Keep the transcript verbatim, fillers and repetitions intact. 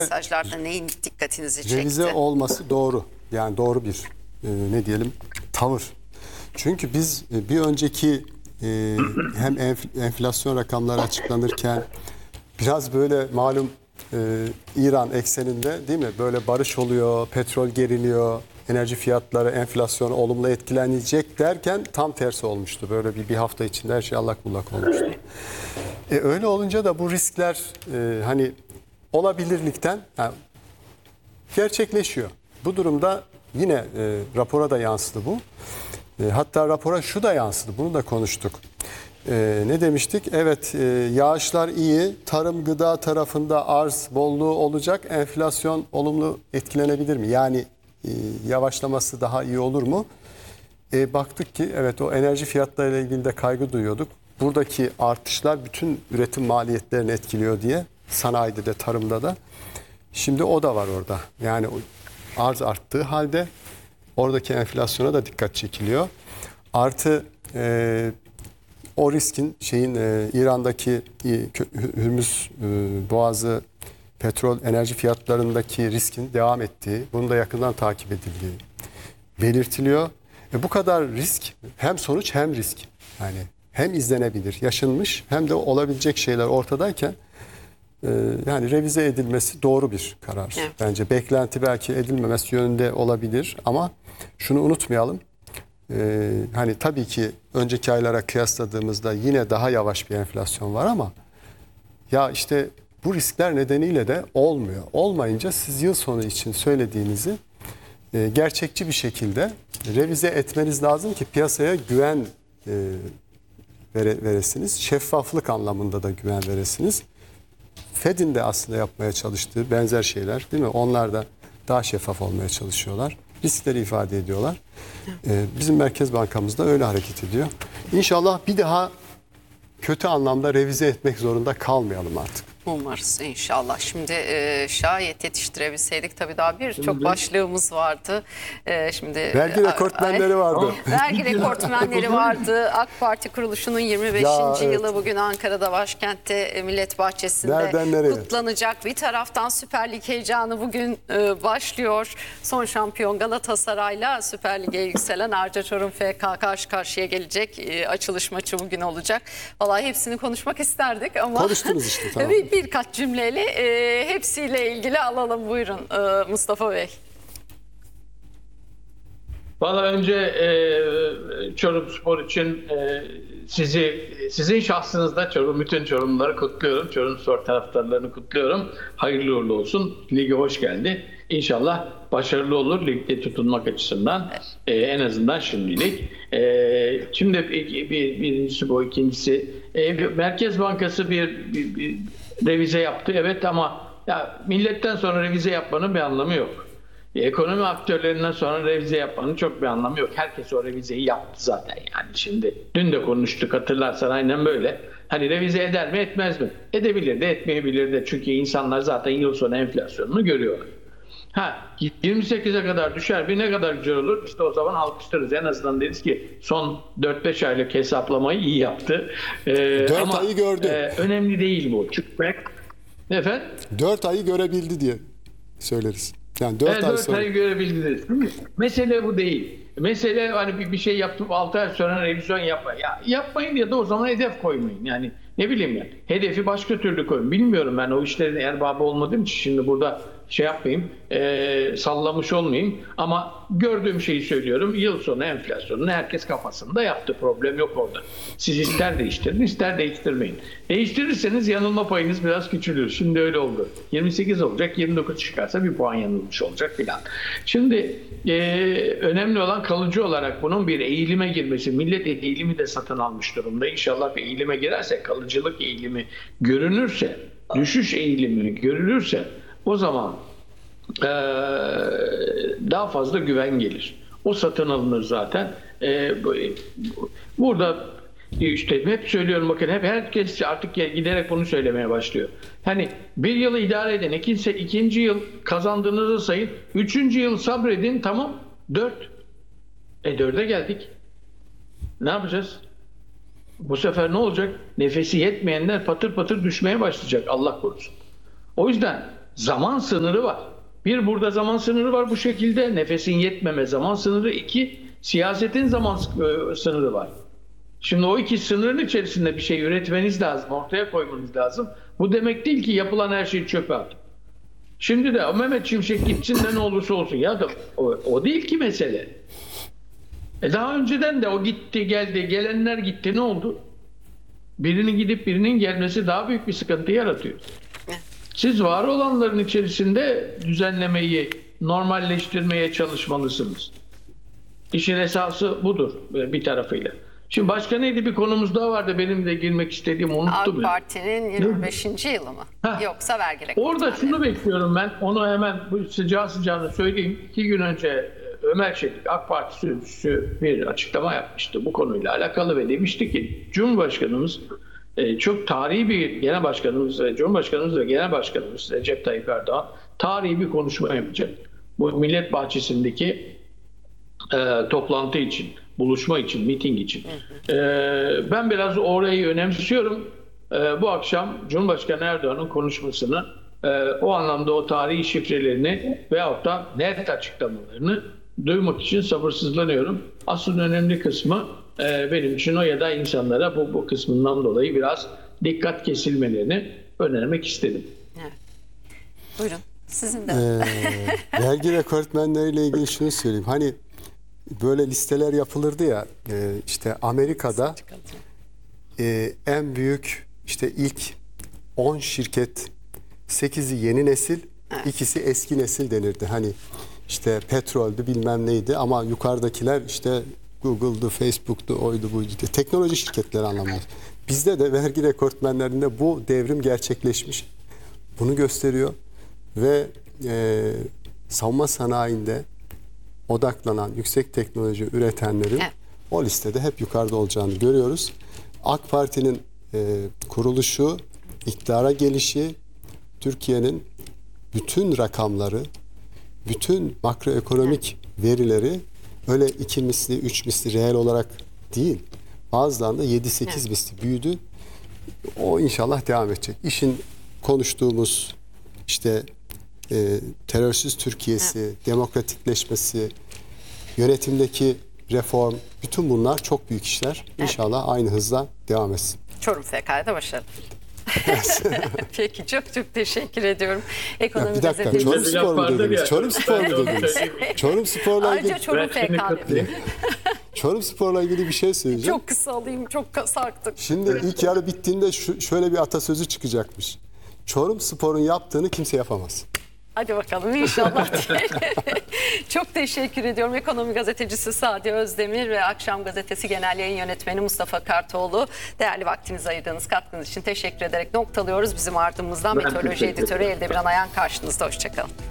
mesajlarda neyin dikkatinizi çekti? Revize olması doğru. Yani doğru bir e, ne diyelim tavır. Çünkü biz e, bir önceki e, hem enf- enflasyon rakamları açıklanırken biraz böyle malum e, İran ekseninde değil mi? Böyle barış oluyor, petrol geriliyor, enerji fiyatları enflasyonu olumlu etkilenecek derken tam tersi olmuştu. Böyle bir, bir hafta içinde her şey allak bullak olmuştu. E, öyle olunca da bu riskler e, hani olabilirlikten yani gerçekleşiyor. Bu durumda yine e, rapora da yansıdı bu. E, hatta rapora şu da yansıdı. Bunu da konuştuk. E, ne demiştik? Evet, e, yağışlar iyi. Tarım gıda tarafında arz bolluğu olacak. Enflasyon olumlu etkilenebilir mi? Yani e, yavaşlaması daha iyi olur mu? E, baktık ki evet o enerji fiyatlarıyla ilgili de kaygı duyuyorduk. Buradaki artışlar bütün üretim maliyetlerini etkiliyor diye. Sanayide de tarımda da. Şimdi o da var orada. Yani arz arttığı halde oradaki enflasyona da dikkat çekiliyor. Artı e, o riskin şeyin e, İran'daki e, Hürmüz e, Boğazı petrol enerji fiyatlarındaki riskin devam ettiği, bunu da yakından takip edildiği belirtiliyor. E, bu kadar risk hem sonuç hem risk. Yani hem izlenebilir, yaşanmış hem de olabilecek şeyler ortadayken yani revize edilmesi doğru bir karar. Evet. Bence beklenti belki edilmemesi yönünde olabilir ama şunu unutmayalım. Ee, hani tabii ki önceki aylara kıyasladığımızda yine daha yavaş bir enflasyon var ama ya işte bu riskler nedeniyle de olmuyor. Olmayınca siz yıl sonu için söylediğinizi e, gerçekçi bir şekilde revize etmeniz lazım ki piyasaya güven e, vere, veresiniz. Şeffaflık anlamında da güven veresiniz. Fed'in de aslında yapmaya çalıştığı benzer şeyler değil mi? Onlar da daha şeffaf olmaya çalışıyorlar. Riskleri ifade ediyorlar. Ee, bizim Merkez Bankamız da öyle hareket ediyor. İnşallah bir daha kötü anlamda revize etmek zorunda kalmayalım artık. Umarız inşallah. Şimdi e, şayet yetiştirebilseydik tabii daha birçok başlığımız vardı. E, şimdi vergi rekortmenleri vardı. Vergi rekortmenleri vardı. AK Parti kuruluşunun yirmi beşinci Ya, evet. yılı bugün Ankara'da başkentte Millet Bahçesi'nde kutlanacak. Bir taraftan Süper Lig heyecanı bugün e, başlıyor. Son şampiyon Galatasaray'la Süper Lig'e yükselen Arca Çorum F K karşı karşıya gelecek. E, açılış maçı bugün olacak. Vallahi hepsini konuşmak isterdik ama konuştunuz işte tamam. Birkaç cümleyle e, hepsiyle ilgili alalım. Buyurun e, Mustafa Bey. Valla önce e, Çorumspor için e, sizi sizin şahsınızda Çorum, bütün Çorumluları kutluyorum. Çorumspor taraftarlarını kutluyorum. Hayırlı uğurlu olsun. Lige hoş geldi. İnşallah başarılı olur ligde tutunmak açısından. E, en azından şimdilik. E, şimdi bir, bir, birincisi bu, ikincisi e, Merkez Bankası bir, bir, bir revize yaptı. Evet ama ya milletten sonra revize yapmanın bir anlamı yok. Ekonomi aktörlerinden sonra revize yapmanın çok bir anlamı yok. Herkes o revizeyi yaptı zaten yani şimdi. Dün de konuştuk hatırlarsan aynen böyle. Hani revize eder mi etmez mi? Edebilir de etmeyebilir de. Çünkü insanlar zaten yıl sonu enflasyonunu görüyorlar. Ha yirmi sekize kadar düşer bir ne kadar güzel olur. İşte o zaman alkışlarız. En azından deriz ki son dört beş aylık hesaplamayı iyi yaptı. Ee, dört ama, ayı gördü. E, önemli değil bu. Çünkü efendim? dört ayı görebildi diye söyleriz. Yani dört evet, ay dört sonra. ayı görebildiniz. Mesele bu değil. Mesele hani bir, bir şey yaptıp altı ay sonra revizyon yapma. Ya, yapmayın ya da o zaman hedef koymayın. Yani ne bileyim ya. Hedefi başka türlü koyun. Bilmiyorum ben o işlerin erbabı olmadığım için şimdi burada şey yapmayayım, e, sallamış olmayayım ama gördüğüm şeyi söylüyorum. Yıl sonu enflasyonunu herkes kafasında yaptı. Problem yok orada. Siz ister değiştirin, ister değiştirmeyin. Değiştirirseniz yanılma payınız biraz küçülür. Şimdi öyle oldu. yirmi sekiz olacak, yirmi dokuz çıkarsa bir puan yanılmış olacak filan. Şimdi e, önemli olan kalıcı olarak bunun bir eğilime girmesi. Millet eğilimi de satın almış durumda. İnşallah bir eğilime girerse, kalıcılık eğilimi görünürse, düşüş eğilimi görülürse o zaman ee, daha fazla güven gelir. O satın alınır zaten. Ee, burada işte hep söylüyorum bakın hep herkes artık giderek bunu söylemeye başlıyor. Hani bir yılı idare edin. İkinci, ikinci yıl kazandığınızı sayın. Üçüncü yıl sabredin. Tamam. Dört. E dörde geldik. Ne yapacağız? Bu sefer ne olacak? Nefesi yetmeyenler patır patır düşmeye başlayacak. Allah korusun. O yüzden zaman sınırı var. Bir, burada zaman sınırı var bu şekilde. Nefesin yetmeme zaman sınırı. İki, siyasetin zaman sınırı var. Şimdi o iki sınırın içerisinde bir şey üretmeniz lazım, ortaya koymanız lazım. Bu demek değil ki yapılan her şeyi çöpe at. Şimdi de Mehmet Şimşek gitsin de ne olursa olsun. Ya da o, o değil ki mesele. E daha önceden de o gitti geldi, gelenler gitti, ne oldu? Birinin gidip birinin gelmesi daha büyük bir sıkıntı yaratıyor. Siz var olanların içerisinde düzenlemeyi, normalleştirmeye çalışmalısınız. İşin esası budur bir tarafıyla. Şimdi başka neydi, bir konumuz daha vardı benim de girmek istediğim, unuttum. AK Parti'nin yirmi beşinci yılı mı? Heh. Yoksa vergi Orada şunu bekliyorum ben, onu hemen bu sıcağı sıcağına söyleyeyim. İki gün önce Ömer Çelik, AK Parti sözcüsü, bir açıklama yapmıştı bu konuyla alakalı ve demişti ki Cumhurbaşkanımız e, çok tarihi bir genel başkanımız ve Cumhurbaşkanımız ve genel başkanımız Recep Tayyip Erdoğan tarihi bir konuşma yapacak. Bu Millet Bahçesi'ndeki e, toplantı için, buluşma için, miting için. E, ben biraz orayı önemsiyorum. E, bu akşam Cumhurbaşkanı Erdoğan'ın konuşmasını, e, o anlamda o tarihi şifrelerini veyahut da net açıklamalarını duymak için sabırsızlanıyorum. Asıl önemli kısmı e, benim için o, ya da insanlara bu, bu kısmından dolayı biraz dikkat kesilmelerini önermek istedim. Evet. Buyurun. Sizin de. Ee, vergi rekortmenleriyle ilgili şunu söyleyeyim. Hani böyle listeler yapılırdı ya, e, işte Amerika'da e, en büyük işte ilk on şirket, sekizi yeni nesil, evet. ikisi eski nesil denirdi. Hani işte petroldü, bilmem neydi, ama yukarıdakiler işte Google'du, Facebook'tu, oydu buydu diye. Teknoloji şirketleri anlamında. Bizde de vergi rekortmenlerinde bu devrim gerçekleşmiş. Bunu gösteriyor ve e, savunma sanayinde odaklanan yüksek teknoloji üretenlerin evet. o listede hep yukarıda olacağını görüyoruz. AK Parti'nin e, kuruluşu, iktidara gelişi, Türkiye'nin bütün rakamları, bütün makroekonomik evet. verileri öyle iki misli, üç misli reel olarak değil, bazılarında yedi sekiz evet. misli büyüdü. O inşallah devam edecek. İşin konuştuğumuz işte e, terörsüz Türkiye'si, evet. demokratikleşmesi, yönetimdeki reform, bütün bunlar çok büyük işler. İnşallah evet. aynı hızla devam etsin. Çorum F K'da başarılı. Peki, çok çok teşekkür ediyorum. Ekonomi ya bir dakika, gazetesi. Çorum Spor mu dediniz? Çorum Spor mu dediniz? Çorum Spor'la ilgili... Ayrıca Çorum F K dedi. Çorum Spor'la ilgili bir şey söyleyeceğim. Çok kısa alayım, çok sarktık. Şimdi ilk yarı bittiğinde şu, şöyle bir atasözü çıkacakmış. Çorum Spor'un yaptığını kimse yapamaz. Hadi bakalım inşallah. Çok teşekkür ediyorum. Ekonomi gazetecisi Sadi Özdemir ve Akşam Gazetesi Genel Yayın Yönetmeni Mustafa Kartoğlu. Değerli vaktinizi ayırdığınız, katkınız için teşekkür ederek noktalıyoruz. Bizim ardımızdan Meteoroloji Editörü Eldemir Anayan karşınızda. Hoşçakalın.